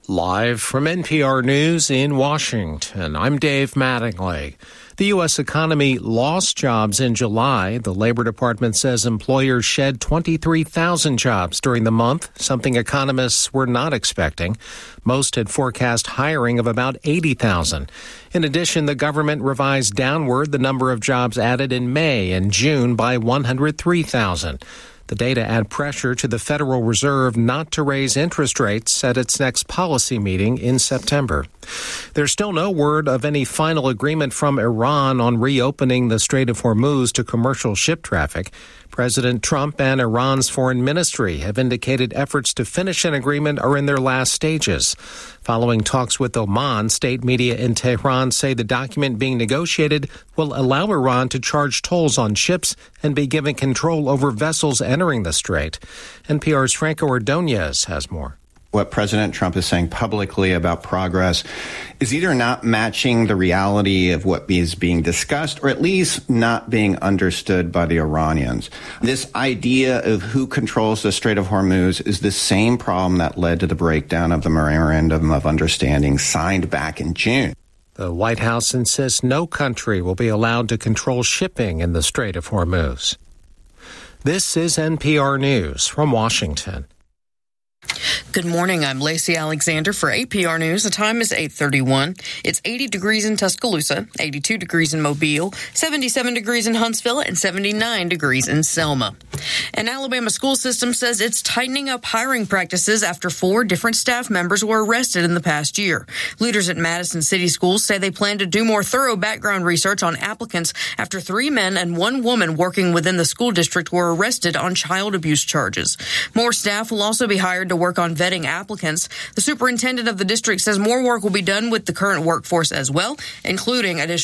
Live from NPR News in Washington, I'm Dave Mattingly. The U.S. economy lost jobs in July. The Labor Department says employers shed 23,000 jobs during the month, something economists were not expecting. Most had forecast hiring of about 80,000. In addition, the government revised downward the number of jobs added in May and June by 103,000. The data add pressure to the Federal Reserve not to raise interest rates at its next policy meeting in September. There's still no word of any final agreement from Iran on reopening the Strait of Hormuz to commercial ship traffic. President Trump and Iran's foreign ministry have indicated efforts to finish an agreement are in their last stages. Following talks with Oman, state media in Tehran say the document being negotiated will allow Iran to charge tolls on ships and be given control over vessels entering the strait. NPR's Franco Ordonez has more. What President Trump is saying publicly about progress is either not matching the reality of what is being discussed or at least not being understood by the Iranians. This idea of who controls the Strait of Hormuz is the same problem that led to the breakdown of the Memorandum of Understanding signed back in June. The White House insists no country will be allowed to control shipping in the Strait of Hormuz. This is NPR News from Washington. Good morning. I'm Lacey Alexander for APR News. The time is 8:31. It's 80 degrees in Tuscaloosa, 82 degrees in Mobile, 77 degrees in Huntsville, and 79 degrees in Selma. An Alabama school system says it's tightening up hiring practices after 4 different staff members were arrested in the past year. Leaders at Madison City Schools say they plan to do more thorough background research on applicants after 3 men and 1 woman working within the school district were arrested on child abuse charges. More staff will also be hired to work on vetting applicants. The superintendent of the district says more work will be done with the current workforce as well, including additional